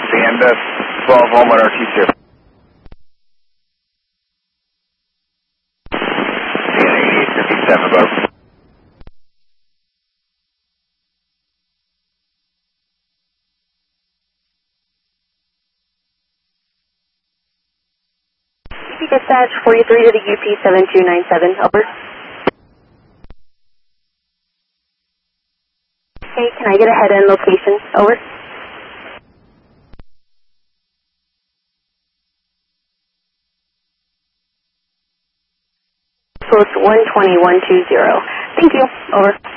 and 12 home on RT2. And 8857, about. Dispatch 43 to the UP 7297, over. Hey, can I get a head-end location, over? Post 120120. Thank you, over.